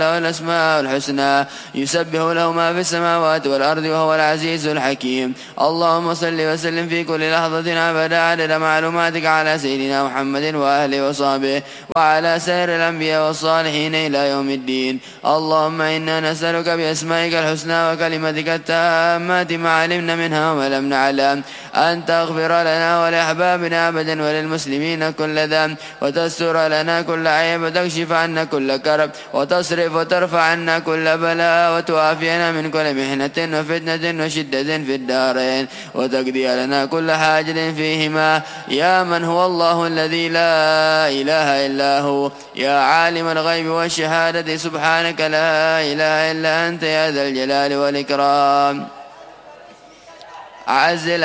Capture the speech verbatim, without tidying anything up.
له الأسماء الحسنى يسبح له ما في السماوات والأرض وهو العزيز الحكيم. اللهم صل وسلم في كل لحظة أبدا عدد معلوماتك على سيدنا محمد وأهله وصحبه وعلى سائر الأنبياء والصالحين إلى يوم الدين. اللهم إنا نسألك بأسمائك الحسنى وكلمتك التامات ما علمنا منها وما لم نعلم أن تغفر لنا ولأحبابنا أبدا وللمسلمين كل ذنب وتستر لنا كل عيب وتكشف عنا كل كرب وتصرف وترفع عنا كل بلاء وتعافينا من كل محنة وفتنة وشدة في الدارين وتقضي لنا كل حاجة فيهما يا من هو الله الذي لا إله إلا هو يا عالم الغيب والشهادة سبحانك لا إله إلا أنت يا ذا الجلال والإكرام. أعز